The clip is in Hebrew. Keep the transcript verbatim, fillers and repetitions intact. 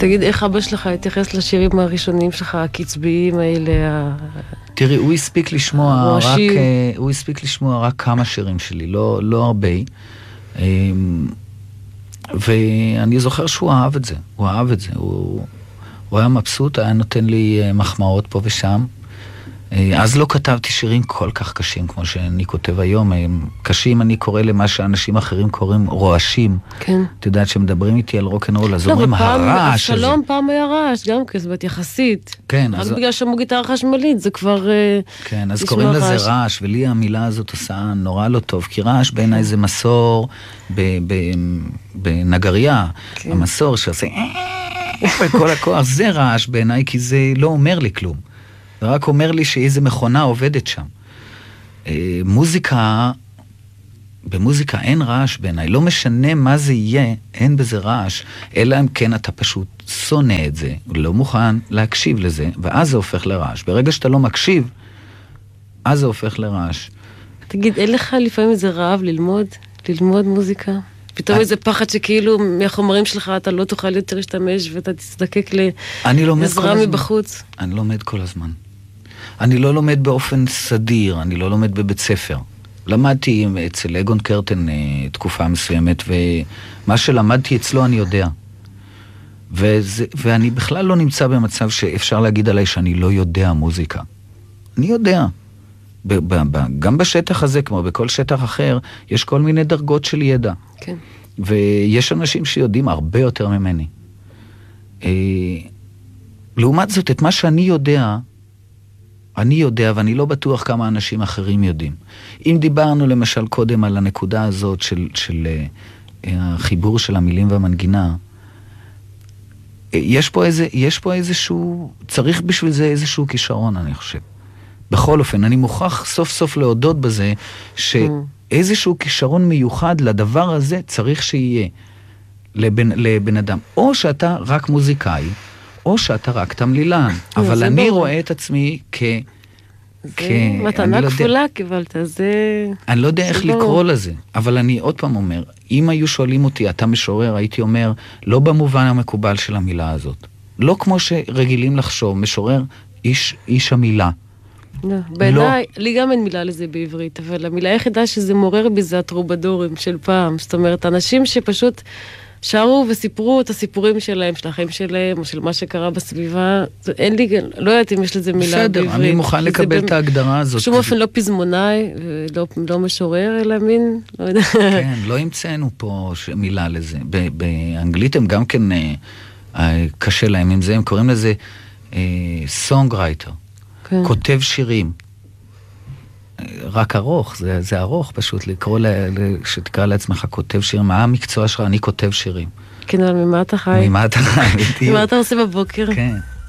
תגיד, איך אבא שלך התייחס לשירים הראשונים שלך, הקצביים האלה? תראי, הוא הספיק לשמוע רק, הוא הספיק לשמוע רק כמה שירים שלי, לא, לא הרבה. ואני זוכר שהוא אהב את זה, הוא אהב את זה, הוא, הוא היה מבסוט, היה נותן לי מחמאות פה ושם. אז לא כתבתי שירים כל כך קשים כמו שאני כותב היום. קשים אני קורא למה שאנשים אחרים קוראים רועשים. כן. את יודעת שמדברים איתי על רוק'נ'רול, אז אומרים הרעש הזה. שלום פעם היה רעש, גם כזאת יחסית. כן. רק בגלל שמו גיטרה חשמלית, זה כבר... כן, אז קוראים לזה רעש, ולי המילה הזאת עושה נורא לא טוב, כי רעש בעיניי זה מסור בנגריה, המסור שעושה... וכל הכוח זה רעש בעיניי, כי זה לא אומר לי כלום. זה רק אומר לי שאיזו מכונה עובדת שם. אה, מוזיקה, במוזיקה אין רעש בעיניי, לא משנה מה זה יהיה, אין בזה רעש, אלא אם כן אתה פשוט שונא את זה, לא מוכן להקשיב לזה, ואז זה הופך לרעש. ברגע שאתה לא מקשיב, אז זה הופך לרעש. תגיד, אין לך לפעמים איזה רעב ללמוד, ללמוד מוזיקה? פתאום איזה פחד שכאילו מהחומרים שלך אתה לא תוכל יותר להשתמש ואתה תזדקק לעזרה מבחוץ. אני לומד כל הזמן. אני לא לומד באופן סדיר, אני לא לומד בבית ספר. למדתי אצל אגון קרטן תקופה מסוימת, ומה שלמדתי אצלו אני יודע. וזה, ואני בכלל לא נמצא במצב שאפשר להגיד עליי שאני לא יודע מוזיקה. אני יודע. ב- ב- ב- גם בשטח הזה, כמו בכל שטח אחר, יש כל מיני דרגות של ידע. כן. ויש אנשים שיודעים הרבה יותר ממני. אה, לעומת זאת, את מה שאני יודע, אני יודע, ואני לא בטוח כמה אנשים אחרים יודעים. אם דיברנו למשל קודם על הנקודה הזאת של, של uh, החיבור של המילים והמנגינה, יש פה, איזה, יש פה איזשהו, צריך בשביל זה איזשהו כישרון, אני חושב. בכל אופן, אני מוכרח סוף סוף להודות בזה, שאיזשהו כישרון מיוחד לדבר הזה צריך שיהיה לבן, לבן אדם. או שאתה רק מוזיקאי, או שאתה רק תמלילן. אבל אני רואה את עצמי כ... מתנה כפולה קיבלת, זה... אני לא יודע איך לקרוא לזה, אבל אני עוד פעם אומר, אם היו שואלים אותי, אתה משורר, הייתי אומר, לא במובן המקובל של המילה הזאת. לא כמו שרגילים לחשוב, משורר איש המילה. בעיניי, לי גם אין מילה לזה בעברית, אבל המילה היחידה שזה מעורר בי זה הטרובדורים של פעם. זאת אומרת, אנשים שפשוט שרו וסיפרו את הסיפורים שלהם, של החיים שלהם, או של מה שקרה בסביבה. אין לי, לא יודעת אם יש לזה מילה בעברית. בסדר, אני מוכן לקבל את ההגדרה הזאת. שום אופן לא פזמונאי, לא משורר, אלא מין, לא יודע. כן, לא המצאנו פה מילה לזה. באנגלית הם גם כן קשה להם עם זה, הם קוראים לזה סונגרייטר. כותב שירים. רק ארוך, זה, זה ארוך פשוט, לקרוא, ל, שתקרא לעצמך כותב שירים. מה המקצוע שלך? אני כותב שירים. כן, אבל ממה אתה חי? ממה אתה חי? ממה אתה עושה בבוקר? כן.